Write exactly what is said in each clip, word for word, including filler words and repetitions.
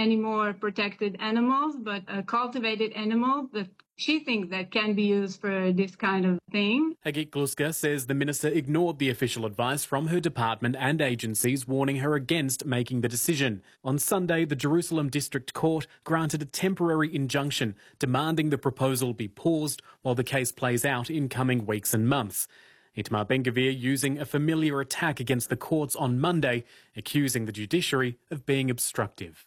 any more protected animals, but a cultivated animal that she thinks that can be used for this kind of thing. Hagit Gluska says the minister ignored the official advice from her department and agencies warning her against making the decision. On Sunday, the Jerusalem District Court granted a temporary injunction demanding the proposal be paused while the case plays out in coming weeks and months. Itamar Ben-Gvir using a familiar attack against the courts on Monday, accusing the judiciary of being obstructive.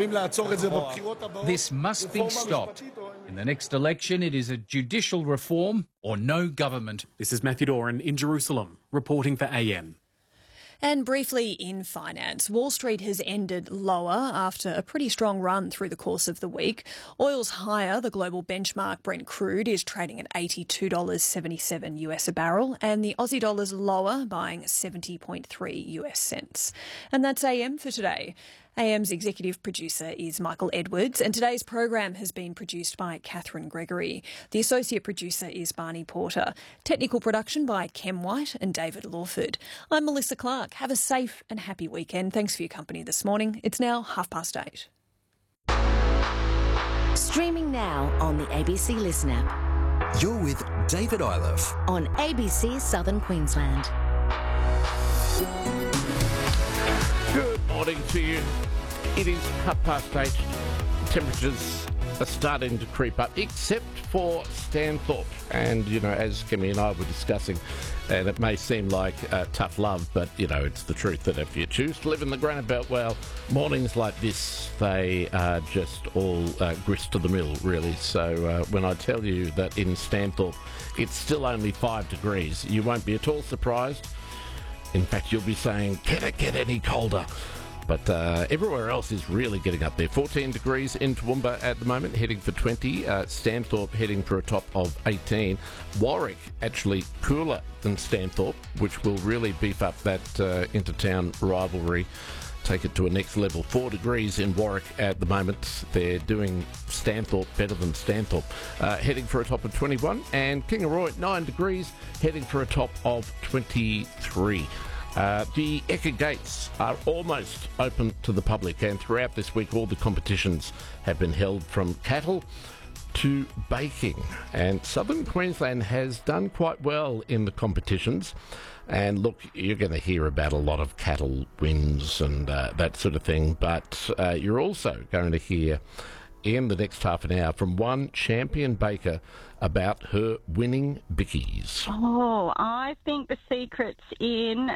This must be stopped. In the next election, it is a judicial reform or no government. This is Matthew Doran in Jerusalem, reporting for A M. And briefly in finance, Wall Street has ended lower after a pretty strong run through the course of the week. Oil's higher. The global benchmark Brent crude is trading at eighty-two dollars seventy-seven US a barrel, and the Aussie dollar's lower, buying seventy point three US cents. And that's A M for today. A M's executive producer is Michael Edwards, and today's program has been produced by Catherine Gregory. The associate producer is Barney Porter. Technical production by Kem White and David Lawford. I'm Melissa Clark. Have a safe and happy weekend. Thanks for your company this morning. It's now half past eight. Streaming now on the A B C Listen app. You're with David Iliff on A B C Southern Queensland. Good morning to you. It is half past eight. Temperatures are starting to creep up, except for Stanthorpe. And, you know, as Kimmy and I were discussing, and it may seem like uh, tough love, but, you know, it's the truth that if you choose to live in the Granite Belt, well, mornings like this, they are just all uh, grist to the mill, really. So uh, when I tell you that in Stanthorpe it's still only five degrees, you won't be at all surprised. In fact, you'll be saying, can it get any colder? But uh, everywhere else is really getting up there. fourteen degrees in Toowoomba at the moment, heading for twenty. Uh, Stanthorpe heading for a top of eighteen. Warwick actually cooler than Stanthorpe, which will really beef up that uh, intertown rivalry. Take it to a next level. Four degrees in Warwick at the moment. They're doing Stanthorpe better than Stanthorpe. Uh, heading for a top of twenty-one. And Kingaroy, nine degrees, heading for a top of twenty-three. Uh, the Ekka Gates are almost open to the public, and throughout this week all the competitions have been held, from cattle to baking. And Southern Queensland has done quite well in the competitions. And look, you're going to hear about a lot of cattle wins and uh, that sort of thing, but uh, you're also going to hear in the next half an hour from one champion baker about her winning bickies. Oh, I think the secret's in...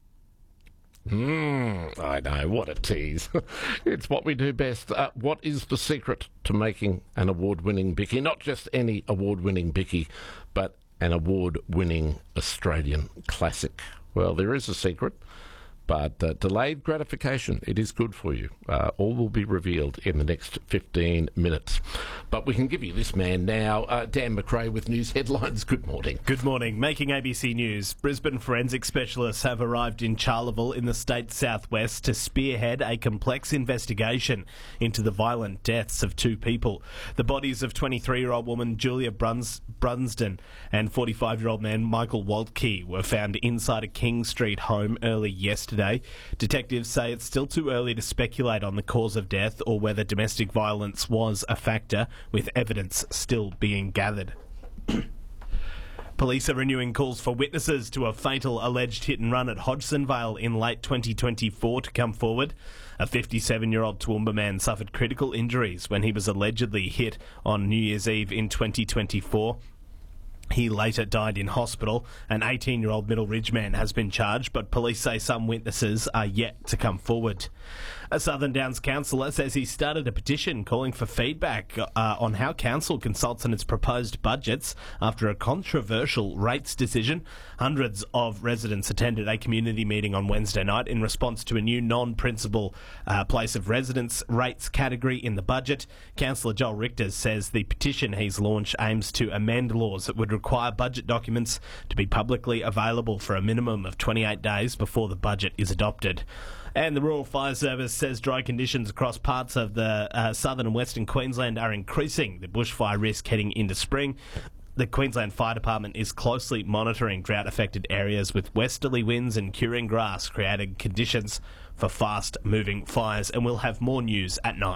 Mm, I know, what a tease. It's what we do best. Uh, what is the secret to making an award-winning bicky? Not just any award-winning bicky, but an award-winning Australian classic. Well, there is a secret, but uh, delayed gratification, it is good for you. Uh, all will be revealed in the next fifteen minutes. But we can give you this man now. Uh, Dan McRae with news headlines. Good morning. Good morning. Making A B C News, Brisbane forensic specialists have arrived in Charleville in the state's southwest to spearhead a complex investigation into the violent deaths of two people. The bodies of twenty-three-year-old woman Julia Bruns- Brunsden and forty-five-year-old man Michael Waltke were found inside a King Street home early yesterday. Detectives say it's still too early to speculate on the cause of death or whether domestic violence was a factor, with evidence still being gathered. Police are renewing calls for witnesses to a fatal alleged hit-and-run at Hodgsonvale in late twenty twenty-four to come forward. A fifty-seven-year-old Toowoomba man suffered critical injuries when he was allegedly hit on New Year's Eve in twenty twenty-four. He later died in hospital. An eighteen-year-old Middle Ridge man has been charged, but police say some witnesses are yet to come forward. A Southern Downs councillor says he started a petition calling for feedback uh, on how council consults on its proposed budgets after a controversial rates decision. Hundreds of residents attended a community meeting on Wednesday night in response to a new non-principal uh, place of residence rates category in the budget. Councillor Joel Richter says the petition he's launched aims to amend laws that would require budget documents to be publicly available for a minimum of twenty-eight days before the budget is adopted. And the Rural Fire Service says dry conditions across parts of the uh, southern and western Queensland are increasing the bushfire risk heading into spring. The Queensland Fire Department is closely monitoring drought-affected areas, with westerly winds and curing grass creating conditions for fast-moving fires, and we'll have more news at nine.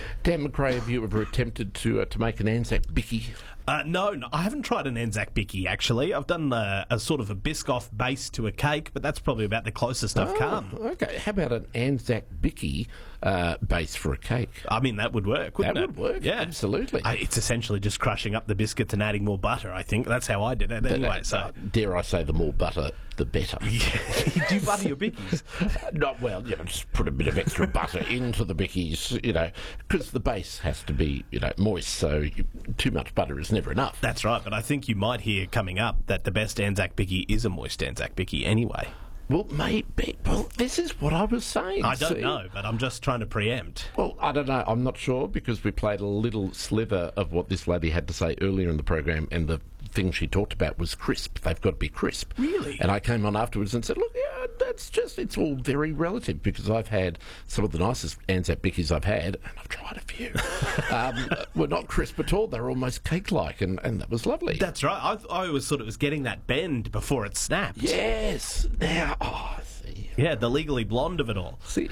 Dan McRae, have you ever attempted to uh, to make an Anzac Bicky? Uh, no, no, I haven't tried an Anzac Bicky, actually. I've done a, a sort of a Biscoff base to a cake, but that's probably about the closest I've Oh, come. Okay, how about an Anzac Bicky uh, base for a cake? I mean, that would work, wouldn't That it? would work, Yeah. absolutely. I, it's essentially just crushing up the biscuits and adding more butter, I think. That's how I did it anyway, Uh, so... uh, dare I say, the more butter, the better. Do you butter your Bickies? Not well, you know, just put a bit of extra butter into the Bickies, you know, because the base has to be, you know, moist, so you, too much butter is never enough. That's right, but I think you might hear coming up that the best Anzac Bicky is a moist Anzac Bicky anyway. Well, maybe. Well, this is what I was saying. I don't see? know, but I'm just trying to preempt. Well, I don't know. I'm not sure because we played a little slither of what this lady had to say earlier in the program, and the thing she talked about was crisp. They've got to be crisp. Really? And I came on afterwards and said, look, yeah, that's just, it's all very relative because I've had some of the nicest Anzac Bickies I've had, and I've tried a few. um, were not crisp at all. They were almost cake-like, and, and that was lovely. That's right. I, I was sort of was getting that bend before it snapped. Yes. Now, oh, I see. Yeah, the legally blonde of it all. See,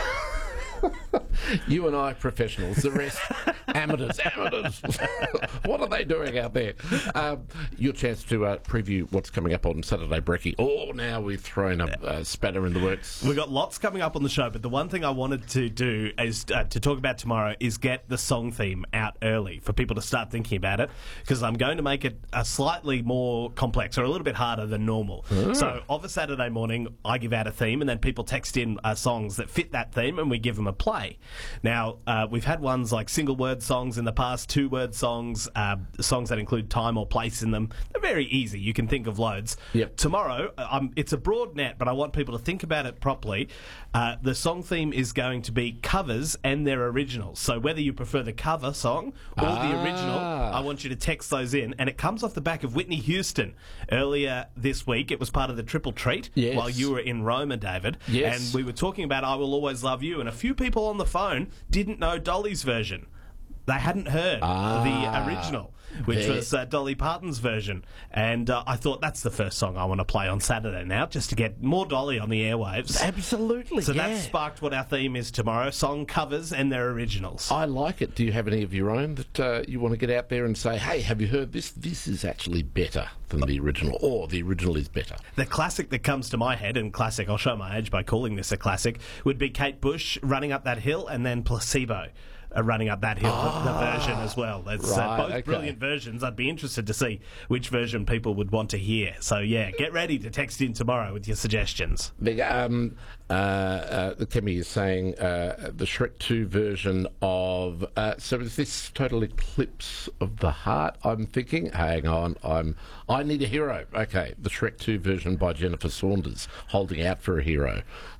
you and I professionals, the rest amateurs, amateurs. What are they doing out there? Um, your chance to uh, preview what's coming up on Saturday Brekkie. Oh, now we've thrown a uh, spanner in the works. We've got lots coming up on the show, but the one thing I wanted to do is uh, to talk about tomorrow is get the song theme out early for people to start thinking about it, because I'm going to make it a slightly more complex or a little bit harder than normal. Oh. So of a Saturday morning, I give out a theme, and then people text in uh, songs that fit that theme, and we give them a play. Now, uh, we've had ones like single-word songs in the past, two-word songs, uh, songs that include time or place in them. They're very easy. You can think of loads. Yep. Tomorrow, um, it's a broad net, but I want people to think about it properly. Uh, the song theme is going to be covers and their originals. So whether you prefer the cover song or Ah. the original, I want you to text those in. And it comes off the back of Whitney Houston. Earlier this week, it was part of the Triple Treat Yes. while you were in Roma, David. Yes. And we were talking about I Will Always Love You, and a few people on the phone didn't know Dolly's version. They hadn't heard Ah. the original, which There- was uh, Dolly Parton's version. And uh, I thought that's the first song I want to play on Saturday now, just to get more Dolly on the airwaves. Absolutely, So yeah. that sparked what our theme is tomorrow, song covers and their originals. I like it. Do you have any of your own that uh, you want to get out there and say, hey, have you heard this? This is actually better than the original, or the original is better. The classic that comes to my head, and classic, I'll show my age by calling this a classic, would be Kate Bush, Running Up That Hill, and then Placebo. Uh, running up that hill, the, the version as well. That's uh, Right, both okay. brilliant versions. I'd be interested to see which version people would want to hear. So yeah, get ready to text in tomorrow with your suggestions. Big, um, uh, uh, Kemi is saying uh, the Shrek two version of. Uh, so is this Total Eclipse of the Heart? I'm thinking. Hang on, I'm. I Need a Hero. Okay, the Shrek two version by Jennifer Saunders, holding out for a hero.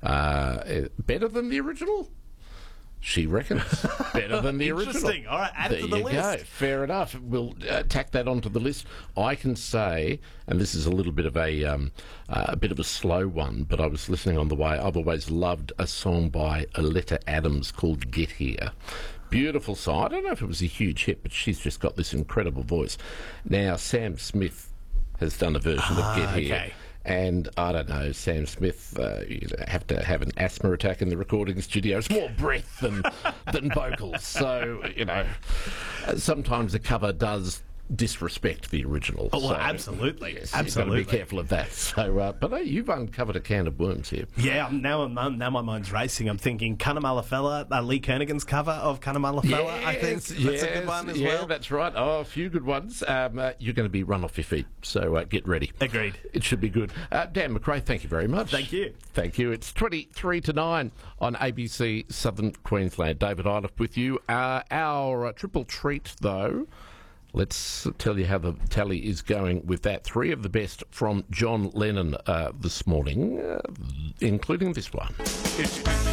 Uh, better than the original? She reckons. Better than the original. Interesting. All right, add there it to the you list. go. Fair enough. We'll uh, tack that onto the list. I can say, and this is a little bit of a um, uh, a bit of a slow one, but I was listening on the way. I've always loved a song by Aletta Adams called "Get Here." Beautiful song. I don't know if it was a huge hit, but she's just got this incredible voice. Now Sam Smith has done a version Ah, of "Get Here." okay. And I don't know, Sam Smith, uh, you have to have an asthma attack in the recording studio. It's more breath than than vocals. So, you know, uh, sometimes the cover does disrespect the original. Oh, well, so, absolutely. Yes, Absolutely. You've got to be careful of that. So, uh, but hey, you've uncovered a can of worms here. Yeah, I'm- now, I'm, now my mind's racing. I'm thinking Cunnamulla Fella, uh, Lee Kernaghan's cover of Cunnamulla Fella, I think. That's yes, a good one as yeah, well. that's right. Oh, a few good ones. Um, uh, you're going to be run off your feet, so uh, get ready. Agreed. It should be good. Uh, Dan McRae, thank you very much. Thank you. Thank you. It's twenty-three to nine on A B C Southern Queensland. David Iliff with you. Uh, our uh, triple treat, though, let's tell you how the tally is going with that. Three of the best from John Lennon uh, this morning, uh, including this one.